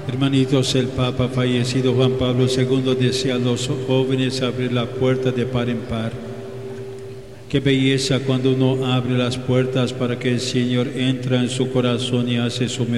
Hermanitos, el Papa fallecido Juan Pablo II decía a los jóvenes abrir la puerta de par en par. Qué belleza cuando uno abre las puertas para que el Señor entra en su corazón y hace su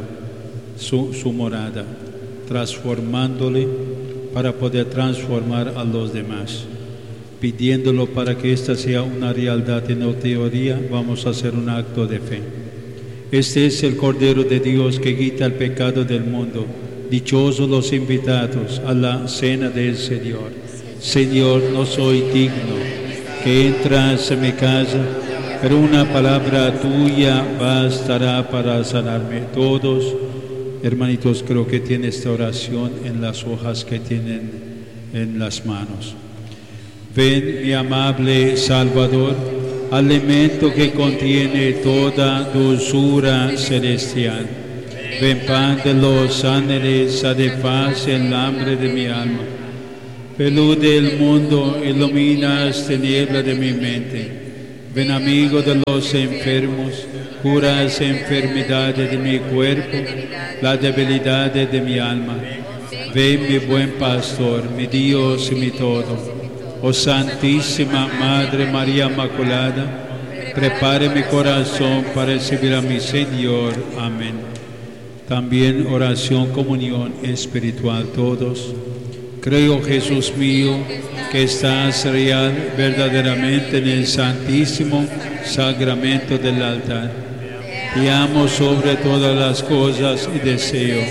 morada, transformándole para poder transformar a los demás. Pidiéndolo para que esta sea una realidad y no teoría, vamos a hacer un acto de fe. Este es el Cordero de Dios que quita el pecado del mundo. Dichosos los invitados a la cena del Señor. Señor, no soy digno que entras en mi casa, pero una palabra tuya bastará para sanarme. Todos, hermanitos, creo que tienen esta oración en las hojas que tienen en las manos. Ven, mi amable Salvador, alimento que contiene toda dulzura celestial. Ven, pan de los ángeles, satisface el hambre de mi alma. Pelude el mundo, ilumina las tinieblas de mi mente. Ven, amigo de los enfermos, cura las enfermedades de mi cuerpo, las debilidades de mi alma. Ven, mi buen pastor, mi Dios y mi todo. Oh Santísima Madre María Inmaculada, prepare mi corazón para recibir a mi Señor. Amén. También oración, comunión espiritual todos. Creo, Jesús mío, que estás real verdaderamente en el santísimo sacramento del altar. Te amo sobre todas las cosas y deseo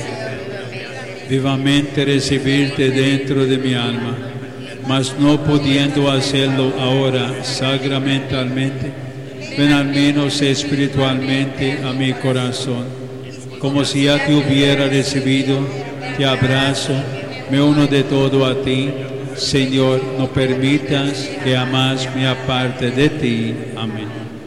vivamente recibirte dentro de mi alma, mas no pudiendo hacerlo ahora sacramentalmente, ven al menos espiritualmente a mi corazón. Como si ya te hubiera recibido, te abrazo, me uno de todo a ti. Señor, no permitas que jamás me aparte de ti. Amén.